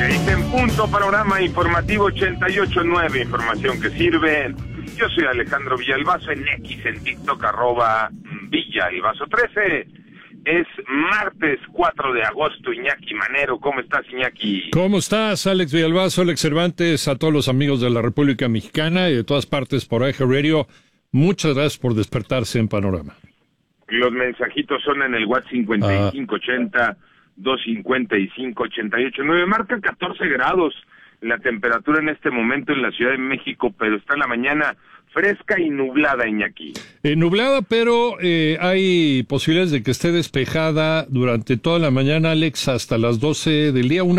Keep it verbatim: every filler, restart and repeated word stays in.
Seis en punto, panorama informativo ochenta y ocho punto nueve, información que sirve. Yo soy Alejandro Villalbazo, en X, en TikTok, arroba Villalbazo trece. Es martes cuatro de agosto, Iñaki Manero. ¿Cómo estás, Iñaki? ¿Cómo estás, Alex Villalbazo, Alex Cervantes, a todos los amigos de la República Mexicana y de todas partes por A G Radio? Muchas gracias por despertarse en Panorama. Los mensajitos son en el WhatsApp cincuenta y cinco ochenta, doscientos cincuenta y cinco, ochenta y ocho nueve. Marca catorce grados la temperatura en este momento en la Ciudad de México, pero está en la mañana fresca y nublada, Iñaki. Eh, nublada, pero eh, hay posibilidades de que esté despejada durante toda la mañana, Alex, hasta las doce del día. Una